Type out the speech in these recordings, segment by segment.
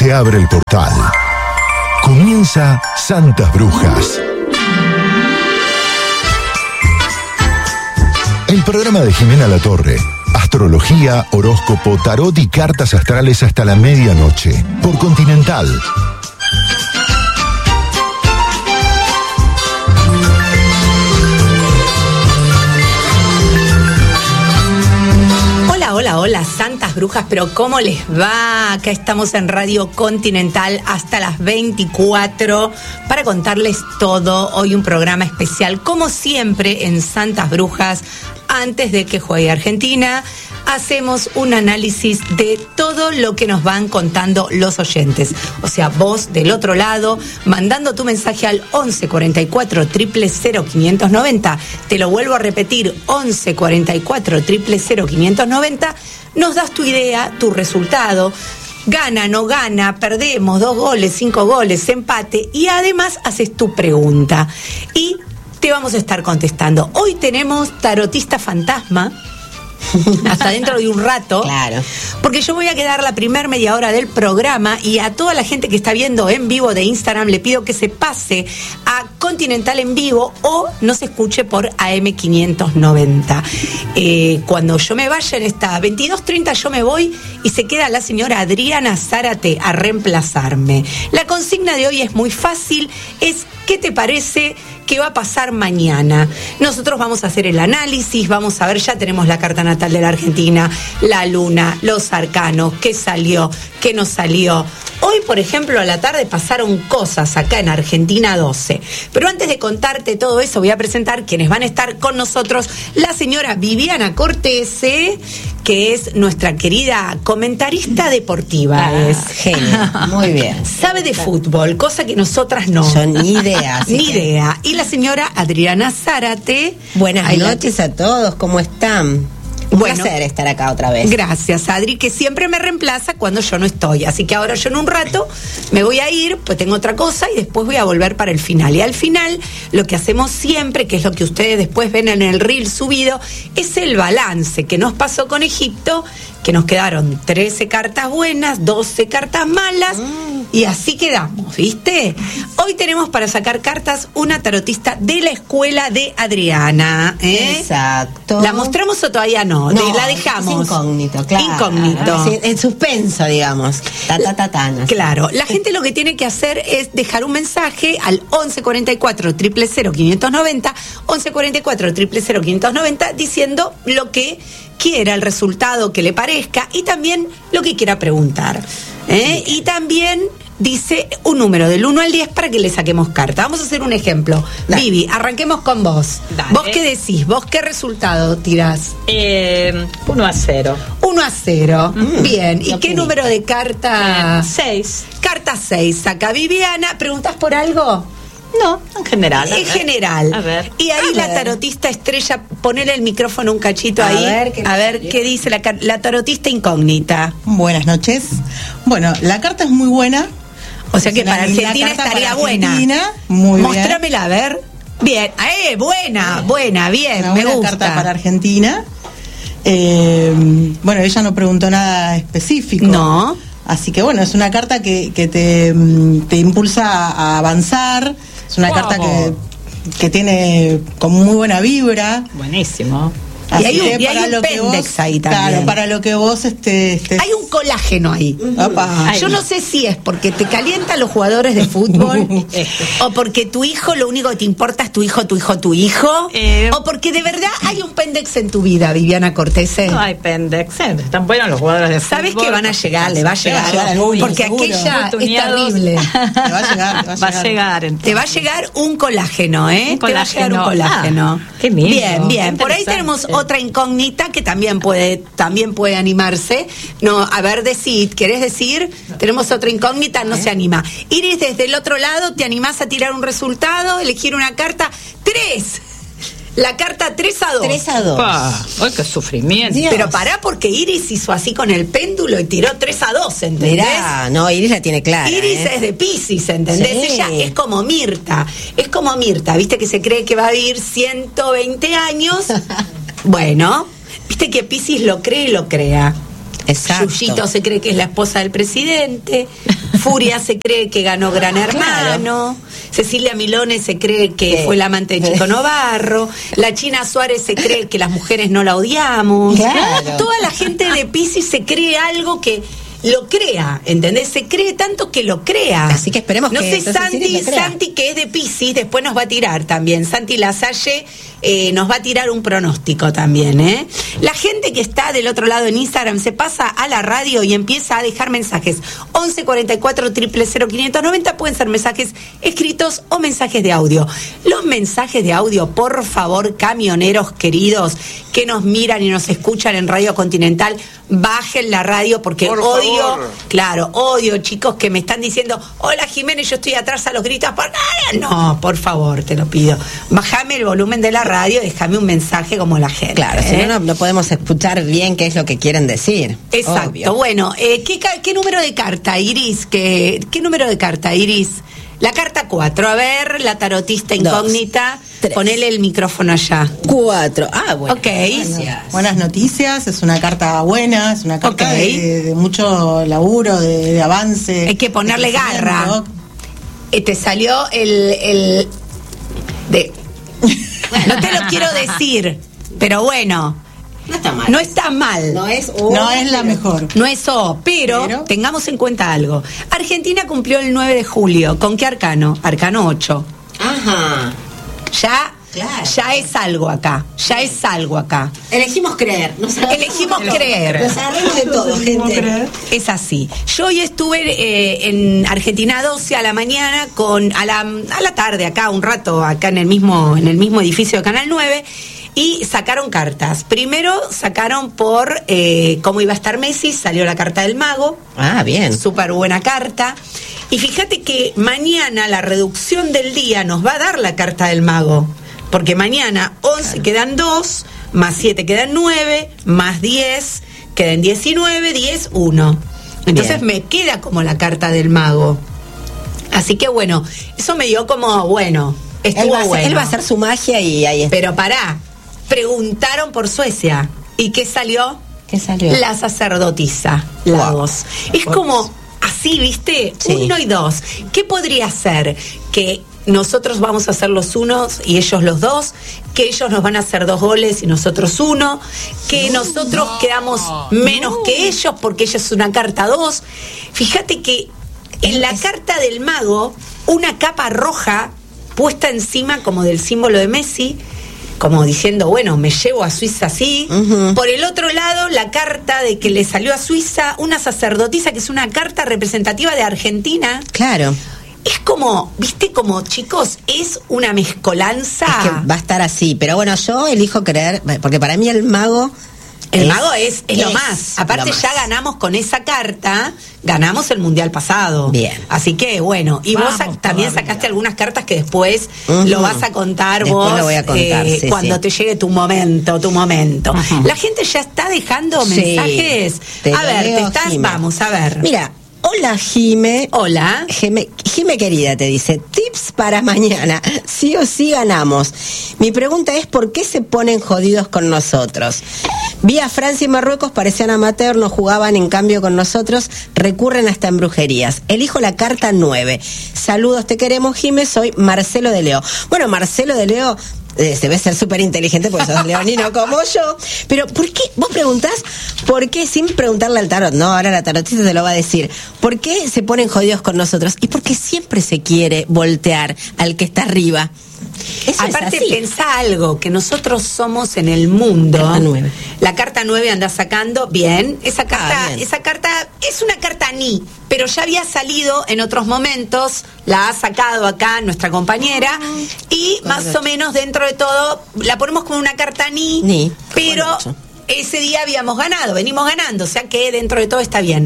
se abre el portal. Comienza Santas Brujas. El programa de Jimena Latorre. Astrología, horóscopo, tarot y cartas astrales hasta la medianoche. Por Continental. Hola, Santas Brujas, pero ¿cómo les va? Acá estamos en Radio Continental hasta las 24 para contarles todo. Hoy un programa especial, como siempre en Santas Brujas. Antes de que juegue Argentina, hacemos un análisis de todo lo que nos van contando los oyentes. O sea, vos del otro lado, mandando tu mensaje al 11 44 000 590. Te lo vuelvo a repetir, 11 44 000 590. Nos das tu idea, tu resultado. Gana, no gana, perdemos, 2 goles, 5 goles, empate. Y además haces tu pregunta. Y te vamos a estar contestando. Hoy tenemos tarotista fantasma, hasta dentro de un rato. Claro. Porque yo voy a quedar la primer media hora del programa y a toda la gente que está viendo en vivo de Instagram le pido que se pase a Continental en vivo o nos escuche por AM590. Cuando yo me vaya en esta 22:30 yo me voy y se queda la señora Adriana Zárate a reemplazarme. La consigna de hoy es muy fácil, es ¿qué te parece que va a pasar mañana? Nosotros vamos a hacer el análisis, vamos a ver, ya tenemos la carta natal de la Argentina, la luna, los arcanos, qué salió, qué no salió. Hoy, por ejemplo, a la tarde pasaron cosas acá en Argentina 12. Pero antes de contarte todo eso, voy a presentar quienes van a estar con nosotros. La señora Viviana Cortese, que es nuestra querida comentarista deportiva. Es genio, muy bien. Sabe de fútbol, cosa que nosotras no. Yo ni idea. Ni idea. Y la señora Adriana Zárate. Buenas noches a todos, ¿cómo están? Un placer estar acá otra vez. Gracias, Adri, que siempre me reemplaza cuando yo no estoy. Así que ahora yo en un rato me voy a ir, pues tengo otra cosa y después voy a volver para el final. Y al final, lo que hacemos siempre, que es lo que ustedes después ven en el reel subido, es el balance que nos pasó con Egipto, que nos quedaron 13 cartas buenas, 12 cartas malas, y así quedamos, ¿viste? Hoy tenemos para sacar cartas una tarotista de la escuela de Adriana. Exacto. ¿La mostramos o todavía no? La dejamos. Es incógnito, claro. Incógnito. Sí, en suspenso, digamos. Claro. La gente lo que tiene que hacer es dejar un mensaje al 11 44 000 590, 11 44 000 590, diciendo lo que quiera, el resultado que le parezca y también lo que quiera preguntar. Y también dice un número del 1 al 10 para que le saquemos carta. Vamos a hacer un ejemplo. Dale. Vivi, arranquemos con vos. Dale. ¿Vos qué decís? ¿Vos qué resultado tirás? 1-0. 1-0. Bien. ¿Y qué número de carta? 6. Carta 6. Saca Viviana. ¿Preguntás por algo? No, en general. En general. A ver. Y ahí la tarotista estrella, ponele el micrófono un cachito ahí. A ver qué dice la tarotista incógnita. Buenas noches. Bueno, la carta es muy buena. O sea que para Argentina estaría buena. Muy bien. Mostrámela, a ver. Bien. Buena, bien. Una me buena gusta. Carta para Argentina. Bueno, ella no preguntó nada específico. No. Así que bueno, es una carta que te impulsa a avanzar. Es una carta que tiene como muy buena vibra. Buenísimo. Y hay un pendex ahí también. Claro, para lo que vos estés... Hay un colágeno ahí. Opa. Yo no sé si es porque te calientan los jugadores de fútbol o porque tu hijo, lo único que te importa es tu hijo, o porque de verdad hay un pendex en tu vida, Viviana Cortese. No hay pendex, están buenos los jugadores de fútbol. ¿Sabes que van a llegar? Le va a llegar alguno, porque seguro. aquella es terrible. Te va a llegar un colágeno, Un te va a llegar un colágeno. Qué lindo. Bien. Por ahí tenemos otra incógnita que también puede animarse. No, a ver, ¿querés decir? Tenemos otra incógnita, no se anima. Iris, desde el otro lado, ¿te animás a tirar un resultado? Elegir una carta. 3. La carta 3-2. 3-2. ¡Ay, qué sufrimiento! Dios. Pero pará, porque Iris hizo así con el péndulo y tiró 3-2, ¿entendés? Mirá, no, Iris la tiene clara. Iris es de Piscis, ¿entendés? Sí. Ella es como Mirta, viste que se cree que va a vivir 120 años. Bueno, viste que Piscis lo cree y lo crea. Exacto. Yuyito se cree que es la esposa del presidente. Furia se cree que ganó Gran Hermano. Cecilia Milone se cree que fue la amante de Chico Novarro. La China Suárez se cree que las mujeres no la odiamos. Claro. Toda la gente de Piscis se cree algo que lo crea, ¿entendés? Se cree tanto que lo crea. Así que esperemos no que sé, Santi, que es de Piscis, después nos va a tirar también. Santi Lasalle nos va a tirar un pronóstico también, ¿eh? La gente que está del otro lado en Instagram se pasa a la radio y empieza a dejar mensajes. 11 44 000 590, pueden ser mensajes escritos o mensajes de audio. Los mensajes de audio, por favor, camioneros queridos que nos miran y nos escuchan en Radio Continental, bajen la radio porque odio, chicos, que me están diciendo, hola Jiménez, yo estoy atrás a los gritos, no, por favor, te lo pido, bajame el volumen de la radio, déjame un mensaje como la gente. Claro, si no podemos escuchar bien qué es lo que quieren decir. Exacto. Obvio. Bueno, ¿qué número de carta, Iris? ¿Qué número de carta, Iris? La carta 4, a ver, la tarotista incógnita, 3. Ponele el micrófono allá. 4. Bueno. Ok. Gracias. Buenas noticias, es una carta buena, es una carta de mucho laburo, de avance. Hay que ponerle de garra. Te salió el no te lo quiero decir, pero bueno. No está mal. No está mal. No es la mejor. No es O, pero tengamos en cuenta algo. Argentina cumplió el 9 de julio. ¿Con qué arcano? Arcano 8. Ajá. Ya es algo acá. Elegimos creer. Elegimos creer. Nos agarramos de todo, gente. Es así. Yo hoy estuve en Argentina 12 a la mañana a la tarde acá, un rato acá en el mismo edificio de Canal 9. Y sacaron cartas. Primero sacaron por cómo iba a estar Messi, salió la carta del mago. Ah, bien. Súper buena carta. Y fíjate que mañana la reducción del día nos va a dar la carta del mago. Porque mañana 11 quedan 2, más 7 quedan 9, más 10 quedan 19, 10, 1. Entonces me queda como la carta del mago. Así que bueno, eso me dio como, bueno, estuvo bueno. Él va a hacer su magia y ahí está. Pero pará. Preguntaron por Suecia. ¿Y qué salió? ¿Qué salió? La sacerdotisa, la 2. Es como así, ¿viste? Sí. 1 y 2. ¿Qué podría ser? Que nosotros vamos a hacer los unos y ellos los 2, que ellos nos van a hacer 2 goles y nosotros 1, que nosotros quedamos menos que ellos porque ella es una carta 2. Fíjate que en la carta del mago, una capa roja puesta encima como del símbolo de Messi, como diciendo, bueno, me llevo a Suiza así. Uh-huh. Por el otro lado, la carta de que le salió a Suiza una sacerdotisa, que es una carta representativa de Argentina. Claro. Es como, viste, como, chicos, es una mezcolanza. Es que va a estar así, pero bueno, yo elijo creer, porque para mí el mago... El mago es lo más. Aparte ya ganamos con esa carta, ganamos el mundial pasado. Bien. Así que bueno, y vos también sacaste algunas cartas que después lo vas a contar después vos lo voy a contar, cuando te llegue tu momento. Uh-huh. La gente ya está dejando mensajes. A ver, vamos a ver. Mira, hola Jime. Hola. Jime querida, te dice, tips para mañana, sí o sí ganamos. Mi pregunta es, ¿por qué se ponen jodidos con nosotros? Vi a Francia y Marruecos, parecían amateur, no jugaban, en cambio con nosotros recurren hasta en brujerías. Elijo la carta 9. Saludos, te queremos, Jime, soy Marcelo de Leo. Bueno, Marcelo de Leo... debe ser súper inteligente porque sos leonino como yo. Pero ¿por qué? Vos preguntás ¿por qué? Sin preguntarle al tarot. No, ahora la tarotista te lo va a decir. ¿Por qué se ponen jodidos con nosotros? Y porque siempre se quiere voltear al que está arriba. Eso aparte, pensá algo, que nosotros somos en el mundo. Carta 9. La carta 9 anda sacando, bien. Esa carta es una carta ni, pero ya había salido en otros momentos, la ha sacado acá nuestra compañera, y más o menos dentro de todo la ponemos como una carta ni. Pero ese día venimos ganando, o sea que dentro de todo está bien.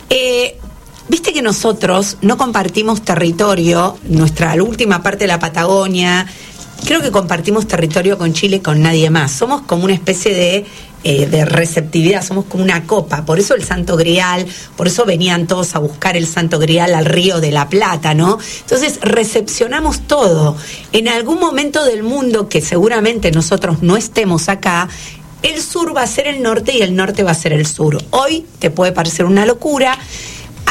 Viste que nosotros no compartimos territorio, la última parte de la Patagonia, creo que compartimos territorio con Chile, con nadie más. Somos como una especie de receptividad, somos como una copa. Por eso el Santo Grial, por eso venían todos a buscar el Santo Grial al Río de la Plata, ¿no? Entonces recepcionamos todo. En algún momento del mundo que seguramente nosotros no estemos acá, el sur va a ser el norte y el norte va a ser el sur. Hoy te puede parecer una locura.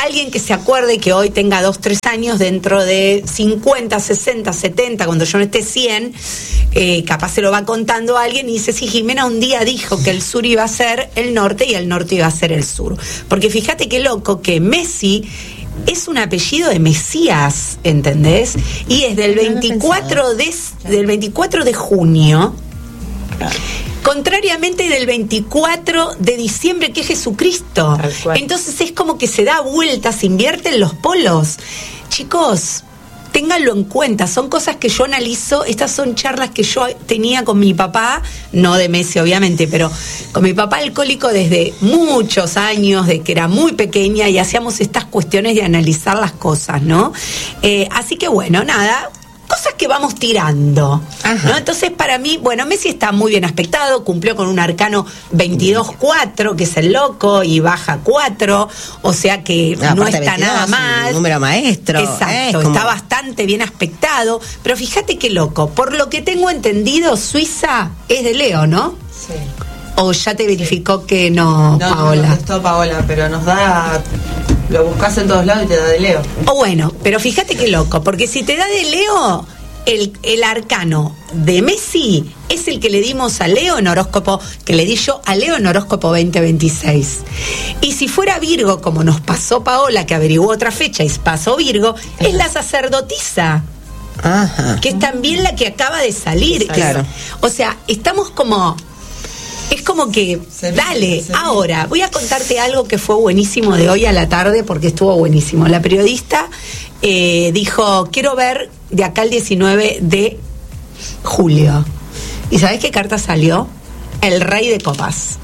alguien que se acuerde que hoy tenga 2, 3 años, dentro de 50, 60, 70, cuando yo no esté 100, capaz se lo va contando a alguien y dice, sí, Jimena un día dijo que el sur iba a ser el norte y el norte iba a ser el sur. Porque fíjate qué loco que Messi es un apellido de Mesías, ¿entendés? Y es del 24 de junio, contrariamente del 24 de diciembre, que es Jesucristo. Entonces es como que se da vueltas, se invierten los polos. Chicos, ténganlo en cuenta, son cosas que yo analizo. Estas son charlas que yo tenía con mi papá, no de Messi obviamente, pero con mi papá alcohólico desde muchos años, de que era muy pequeña, y hacíamos estas cuestiones de analizar las cosas, ¿no? Así que bueno, nada, cosas que vamos tirando, ¿no? Entonces para mí, bueno, Messi está muy bien aspectado, cumplió con un arcano 22-4, que es el loco, y baja 4, o sea que no está nada mal. Un número maestro. Exacto, está bastante bien aspectado, pero fíjate qué loco, por lo que tengo entendido, Suiza es de Leo, ¿no? Sí. ¿O ya te verificó que no, No, Paola? No contestó Paola, pero nos da... Lo buscas en todos lados y te da de Leo. O bueno, pero fíjate qué loco, porque si te da de Leo, el arcano de Messi es el que le dimos a Leo en horóscopo, que le di yo a Leo en horóscopo 2026. Y si fuera Virgo, como nos pasó Paola, que averiguó otra fecha y pasó Virgo, es la sacerdotisa. Ajá. Que es también la que acaba de salir. Claro. O sea, estamos como... Es como que, dale, ahora, voy a contarte algo que fue buenísimo de hoy a la tarde, porque estuvo buenísimo. La periodista dijo, quiero ver de acá el 19 de julio. ¿Y sabés qué carta salió? El Rey de Copas.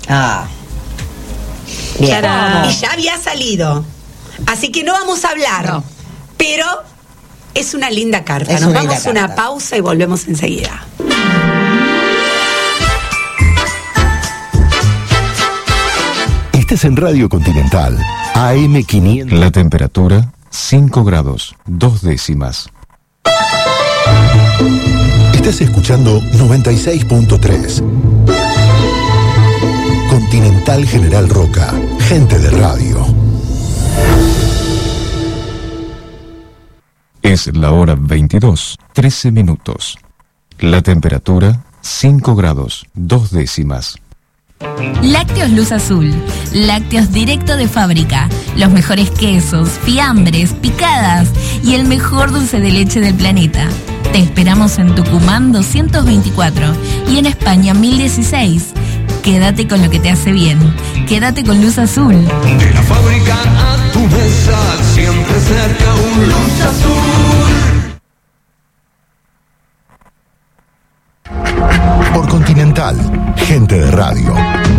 Bien. Y ya había salido. Así que no vamos a hablar. No. Pero es una linda carta. Es Nos una vamos linda a una carta. pausa y volvemos enseguida. Estás en Radio Continental, AM500. La temperatura, 5 grados, 2 décimas. Estás escuchando 96.3. Continental General Roca, gente de radio. Es la hora 22, 13 minutos. La temperatura, 5 grados, 2 décimas. Lácteos Luz Azul, lácteos directo de fábrica, los mejores quesos, fiambres, picadas y el mejor dulce de leche del planeta. Te esperamos en Tucumán 224 y en España 1016. Quédate con lo que te hace bien. Quédate con Luz Azul. De la fábrica a tu mesa, siempre cerca un Luz Azul. Por Continental, gente de radio.